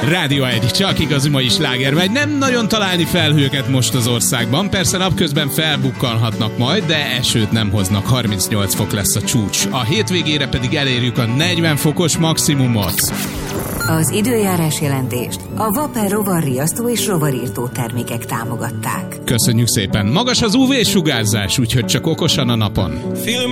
Rádió 1, csak igazi mai slágermegy. Nem nagyon találni felhőket most az országban. Persze napközben felbukkanhatnak majd, de esőt nem hoznak. 38 fok lesz a csúcs. A hétvégére pedig elérjük a 40 fokos maximumot. Az időjárás jelentést a Vapor rovar riasztó és rovarírtó termékek támogatták. Köszönjük szépen. Magas az UV-sugárzás, úgyhogy csak okosan a napon.